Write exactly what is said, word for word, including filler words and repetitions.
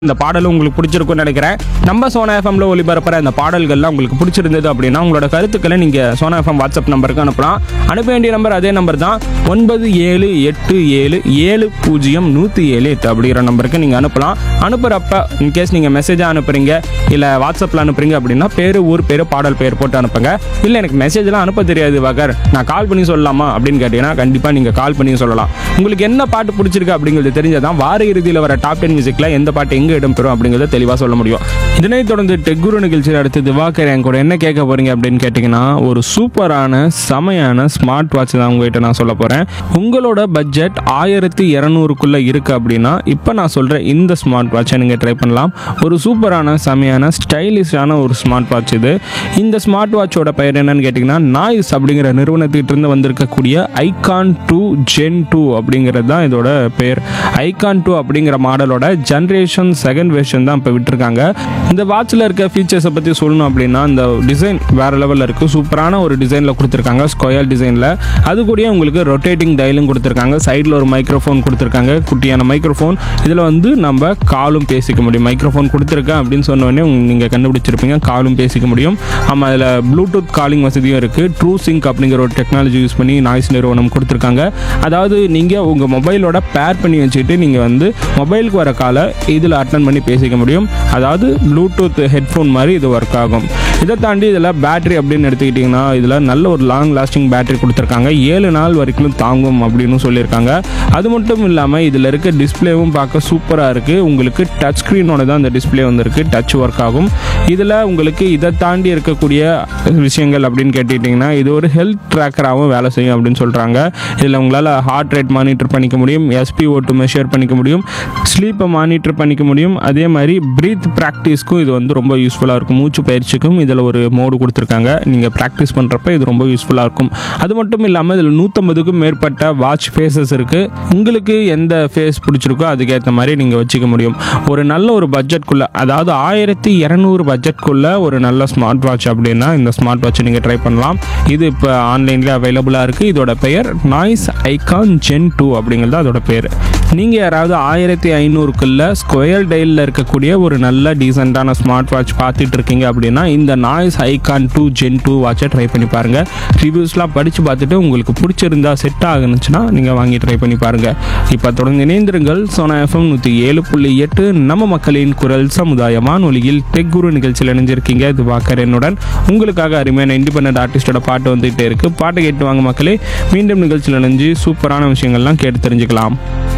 இந்த பாடல் உங்களுக்கு பிடிச்சிருக்கும்னு நினைக்கிறேன். நம்ம சோனா எஃப்எம்ல ஒளிபரப்புற இந்த பாடல்கள்லாம் உங்களுக்கு பிடிச்சிருந்தது அப்படின்னா உங்களோட கருத்துக்களை நீங்கள் சோனா எஃப்எம் வாட்ஸ்அப் நம்பருக்கு அனுப்பலாம். அனுப்ப வேண்டிய நம்பர் அதே நம்பர் தான், ஒன்பது ஏழு எட்டு ஏழு ஏழு பூஜ்ஜியம் நூற்றி ஏழு எட்டு அப்படிங்கிற நம்பருக்கு நீங்கள் அனுப்பலாம். அனுப்புகிறப்ப இன்கேஸ் நீங்கள் மெசேஜாக அனுப்புறீங்க இல்லை வாட்ஸ்அப்பில் அனுப்புறீங்க அப்படின்னா பேர் ஊர் பேர் பாடல் பேர் போட்டு அனுப்புங்க. இல்லை எனக்கு மெசேஜ்லாம் அனுப்ப தெரியாது வகர், நான் கால் பண்ணி சொல்லலாமா அப்படின்னு கேட்டிங்கன்னா கண்டிப்பாக நீங்கள் கால் பண்ணி சொல்லலாம். உங்களுக்கு என்ன பாட்டு பிடிச்சிருக்கு அப்படிங்கிறது தெரிஞ்சதான் வார இறுதியில் வர டாப் டென் மியூசிக்கில் எந்த பாட்டு எங்கே இடம்பெறும் அப்படிங்கிறத தெளிவாக சொல்ல முடியும். இதனைத் தொடர்ந்து டெக்குரு நிகழ்ச்சியில் அடுத்து திவாகர் என் கூட என்ன கேட்க போறீங்க அப்படின்னு கேட்டிங்கன்னா, ஒரு சூப்பரான செமையான ஸ்மார்ட் வாட்ச் தான் உங்ககிட்ட நான் சொல்ல போகிறேன். உங்களோட பட்ஜெட் ஆயிரத்தி இரநூறுக்குள்ளே இருக்குது அப்படின்னா இப்போ நான் சொல்கிற இந்த ஸ்மார்ட் வாட்சை நீங்கள் ட்ரை பண்ணலாம். ஒரு சூப்பரான செமையான ஸ்டைலிஷான ஒரு ஸ்மார்ட் வாட்ச் இது. இந்த ஸ்மார்ட் வாட்சோட பெயர் என்னன்னு கேட்டிங்கன்னா, நாய்ஸ் அப்படிங்கிற நிறுவனத்திலிருந்து வந்திருக்கக்கூடிய ஐகான் டூ ஜென் டூ அப்படிங்கிறது தான் இதோட பெயர். ஐகான் டூ அப்படிங்கிற மாடலோட ஜென்ரேஷன் செகண்ட் வெர்ஷன் தான் இப்போ விட்டுருக்காங்க. இந்த வாட்சில் இருக்க ஃபீச்சர்ஸை பற்றி சொல்லணும் அப்படின்னா, இந்த டிசைன் வேறு லெவலில் இருக்குது. சூப்பரான ஒரு டிசைனில் கொடுத்துருக்காங்க, ஸ்கொயர் டிசைனில். அது கூட உங்களுக்கு ரொட்டேட்டிங் டயலும் கொடுத்துருக்காங்க. சைடில் ஒரு மைக்ரோஃபோன் கொடுத்துருக்காங்க, குட்டியான மைக்ரோஃபோன். இதில் வந்து நம்ம காலும் பேசிக்க முடியும். மைக்ரோஃபோன் கொடுத்துருக்கேன் அப்படின்னு சொன்னோடனே நீங்கள் கண்டுபிடிச்சிருப்பீங்க, காலும் பேசிக்க முடியும். ஆமாம், அதில் ப்ளூடூத் காலிங் வசதியும் இருக்குது. ட்ரூ சிங்க் அப்படிங்கிற ஒரு டெக்னாலஜி யூஸ் பண்ணி நாய்ஸ் நிறுவனம் கொடுத்துருக்காங்க. அதாவது நீங்கள் உங்கள் மொபைலோட பேர் பண்ணி வச்சுட்டு நீங்கள் வந்து மொபைலுக்கு வர காலை இதில் அட்டன் பண்ணி பேசிக்க முடியும். அதாவது ப்ளூடூத் ஹெட்ஃபோன் மாதிரி இது ஒர்க் ஆகும். இதை தாண்டி இதில் பேட்டரி அப்படின்னு எடுத்துக்கிட்டிங்கன்னா, இதில் நல்ல ஒரு லாங் லாஸ்டிங் பேட்டரி கொடுத்துருக்காங்க. ஏழு நாள் வரைக்கும் தாங்கும் அப்படின்னு சொல்லியிருக்காங்க. அது மட்டும் இல்லாமல் இதில் இருக்க டிஸ்பிளேவும் பார்க்க சூப்பராக இருக்குது. உங்களுக்கு டச் ஸ்க்ரீனோட தான் இந்த டிஸ்பிளே வந்துருக்கு, டச் ஒர்க் ஆகும். இதில் உங்களுக்கு இதை தாண்டி இருக்கக்கூடிய விஷயங்கள் அப்படின்னு கேட்டுக்கிட்டிங்கன்னா, இது ஒரு ஹெல்த் ட்ராக்கராகவும் வேலை செய்யும் அப்படின்னு சொல்கிறாங்க. இதில் உங்களால் ஹார்ட் ரேட் மானிட்டர் பண்ணிக்க முடியும், எஸ்பிஓ டூ மெஷர் பண்ணிக்க முடியும், ஸ்லீப்பை மானிட்டர் பண்ணிக்க முடியும். அதே மாதிரி ப்ரீத் ப்ராக்டிஸ்க்கும் இது வந்து ரொம்ப யூஸ்ஃபுல்லாக இருக்கும். மூச்சு பயிற்சிக்கும் இதில் ஒரு மோடு கொடுத்துருக்காங்க. நீங்கள் ப்ராக்டிஸ் பண்ணுறப்ப இது ரொம்ப யூஸ்ஃபுல்லாக இருக்கும். அது மட்டும் இல்லாமல் இதில் நூற்றம்பதுக்கும் மேற்பட்ட வாட்ச் ஃபேஸஸ் இருக்குது. உங்களுக்கு எந்த ஃபேஸ் பிடிச்சிருக்கோ அதுக்கேற்ற மாதிரி நீங்கள் வச்சுக்க முடியும். ஒரு நல்ல ஒரு பட்ஜெட்குள்ளே, அதாவது ஆயிரத்தி இரநூறு பட்ஜெட்குள்ளே ஒரு நல்ல ஸ்மார்ட் வாட்ச் அப்படின்னா இந்த ஸ்மார்ட் வாட்சை நீங்கள் ட்ரை பண்ணலாம். இது இப்போ ஆன்லைனில் அவைலபிளாக இருக்குது. இதோட பெயர் நாய்ஸ் ஐகான் ஜென் டூ அப்படிங்கிறது அதோட பேர். நீங்கள் யாராவது ஆயிரத்தி ஐநூறுக்குள்ளே ஸ்கொயர் டயலில் இருக்கக்கூடிய ஒரு நல்ல டீசெண்டான ஸ்மார்ட் வாட்ச் பார்த்துட்டு இருக்கீங்க அப்படின்னா இந்த noise icon two gen two வாட்சை ட்ரை பண்ணி பாருங்கள். ரிவ்யூஸ்லாம் படித்து பார்த்துட்டு உங்களுக்கு பிடிச்சிருந்தா செட் ஆகுனுச்சுன்னா நீங்கள் வாங்கி ட்ரை பண்ணி பாருங்கள். இப்போ தொடர்ந்து இணைந்திருங்கள். சோனா எஃப்எம் நூற்றி ஏழு புள்ளி எட்டு நம்ம மக்களின் குரல் சமுதாய வானொலியில் டெக் குரு நிகழ்ச்சியில் இணைஞ்சிருக்கீங்க. இது வாக்கர் என்னுடன். உங்களுக்காக அருமையான இண்டிபெண்டன்ட் ஆர்டிஸ்டோட பாட்டு வந்துகிட்டே இருக்குது. பாட்டை கேட்டு வாங்க மக்களே. மீண்டும் நிகழ்ச்சியில் இணைஞ்சு சூப்பரான விஷயங்கள்லாம் கேட்டு தெரிஞ்சுக்கலாம்.